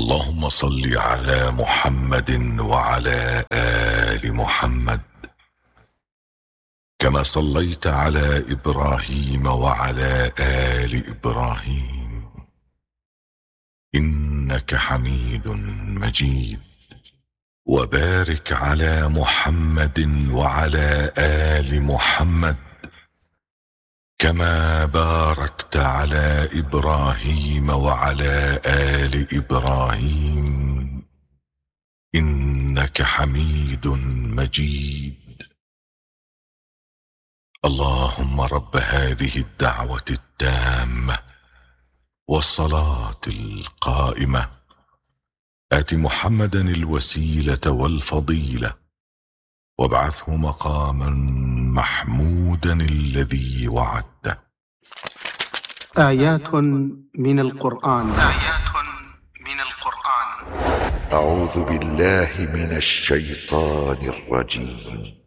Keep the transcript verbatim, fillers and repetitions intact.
اللهم صل على محمد وعلى آل محمد كما صليت على إبراهيم وعلى آل إبراهيم إنك حميد مجيد. وبارك على محمد وعلى آل محمد كما باركت على إبراهيم وعلى آل إبراهيم إنك حميد مجيد. اللهم رب هذه الدعوة التامة والصلاة القائمة آت محمدا الوسيلة والفضيلة وابعثه مقاما محمودا الذي وعدته. آيات من القرآن آيات من القرآن أعوذ بالله من الشيطان الرجيم.